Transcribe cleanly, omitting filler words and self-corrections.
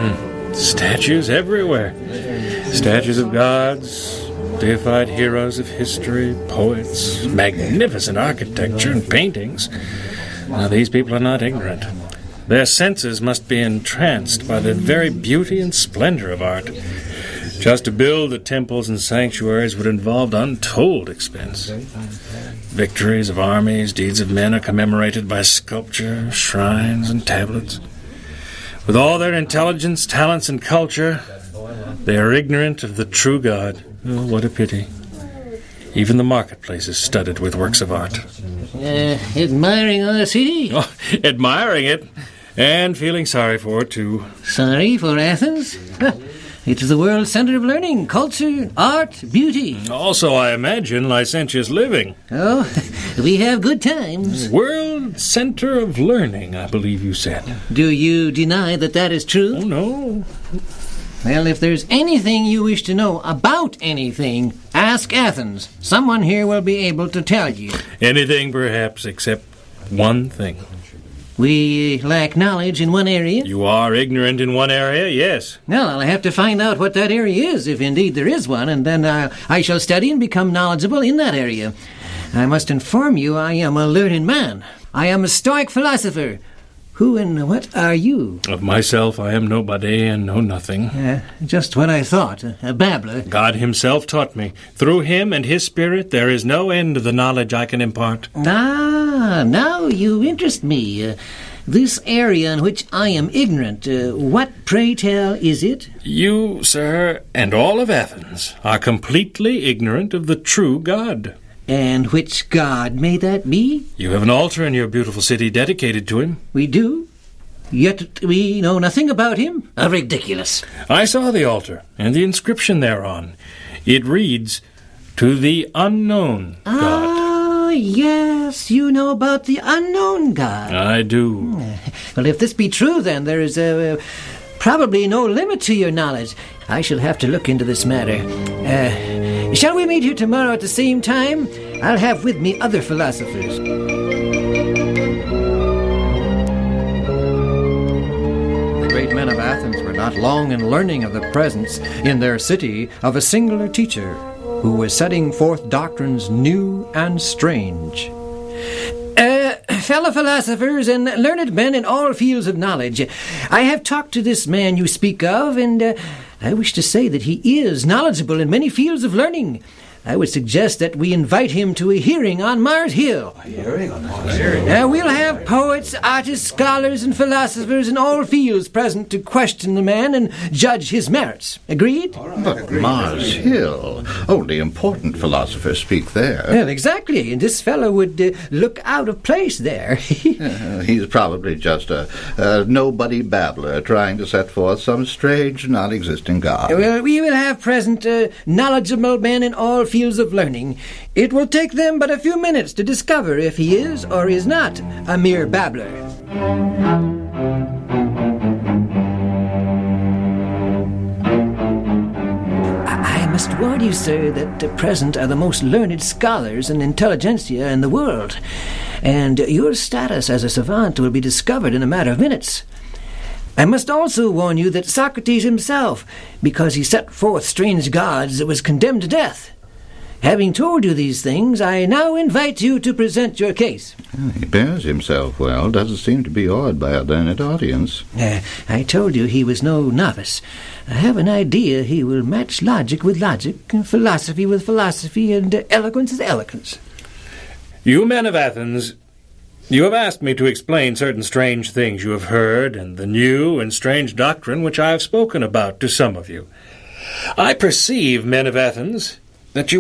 Statues everywhere. Statues of gods, deified heroes of history, poets, magnificent architecture and paintings. Now, these people are not ignorant. Their senses must be entranced by the very beauty and splendor of art. Just to build the temples and sanctuaries would involve untold expense. Victories of armies, deeds of men are commemorated by sculpture, shrines, and tablets. With all their intelligence, talents, and culture, they are ignorant of the true God. Oh, what a pity. Even the marketplace is studded with works of art. Admiring our city? Oh, admiring it, and feeling sorry for it, too. Sorry for Athens? It is the world's center of learning, culture, art, beauty. Also, I imagine, licentious living. Oh, we have good times. World center of learning, I believe you said. Do you deny that that is true? Oh, no. Well, if there's anything you wish to know about anything, ask Athens. Someone here will be able to tell you. Anything, perhaps, except one thing. We lack knowledge in one area. You are ignorant in one area, yes. Well, I'll have to find out what that area is, if indeed there is one, and then I shall study and become knowledgeable in that area. I must inform you I am a learned man. I am a Stoic philosopher. Who and what are you? Of myself, I am nobody and know nothing. Just what I thought, a babbler. God himself taught me. Through him and his spirit, there is no end to the knowledge I can impart. Now you interest me. This area in which I am ignorant, what, pray tell, is it? You, sir, and all of Athens are completely ignorant of the true God. And which god may that be? You have an altar in your beautiful city dedicated to him. We do? Yet we know nothing about him? Ridiculous. I saw the altar and the inscription thereon. It reads, "To the unknown God." Yes, you know about the unknown God. I do. Well, if this be true, then there is probably no limit to your knowledge. I shall have to look into this matter. Shall we meet here tomorrow at the same time? I'll have with me other philosophers. The great men of Athens were not long in learning of the presence in their city of a singular teacher who was setting forth doctrines new and strange. Fellow philosophers and learned men in all fields of knowledge, I have talked to this man you speak of, and I wish to say that he is knowledgeable in many fields of learning. I would suggest that we invite him to a hearing on Mars Hill. We'll have poets, artists, scholars, and philosophers in all fields present to question the man and judge his merits. Agreed? But Mars Hill, only important philosophers speak there. Well, exactly, and this fellow would look out of place there. He's probably just a nobody babbler trying to set forth some strange, non-existent god. Well, we will have present knowledgeable men in all fields of learning. It will take them but a few minutes to discover if he is or is not a mere babbler. I must warn you, sir, that at present are the most learned scholars and intelligentsia in the world, and your status as a savant will be discovered in a matter of minutes. I must also warn you that Socrates himself, because he set forth strange gods, was condemned to death. Having told you these things, I now invite you to present your case. He bears himself well, doesn't seem to be awed by a learned audience. I told you he was no novice. I have an idea he will match logic with logic, and philosophy with philosophy, and eloquence with eloquence. You men of Athens, you have asked me to explain certain strange things you have heard, and the new and strange doctrine which I have spoken about to some of you. I perceive, men of Athens, that you